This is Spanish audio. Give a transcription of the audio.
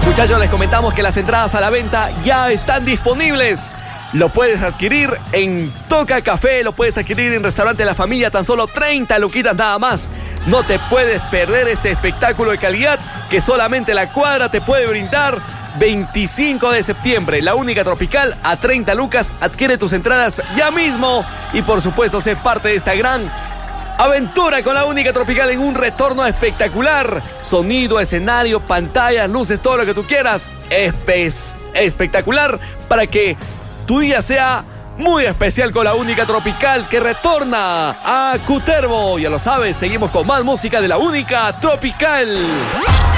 Muchachos, les comentamos que las entradas a la venta ya están disponibles. Lo puedes adquirir en Toca Café, lo puedes adquirir en Restaurante La Familia, tan solo 30 luquitas nada más. No te puedes perder este espectáculo de calidad que solamente La Cuadra te puede brindar. 25 de septiembre, La Única Tropical a 30 lucas. Adquiere tus entradas ya mismo y por supuesto sé parte de esta gran aventura con La Única Tropical en un retorno espectacular. Sonido, escenario, pantallas, luces, todo lo que tú quieras. Espectacular para que tu día sea muy especial con La Única Tropical que retorna a Cutervo. Ya lo sabes, seguimos con más música de La Única Tropical.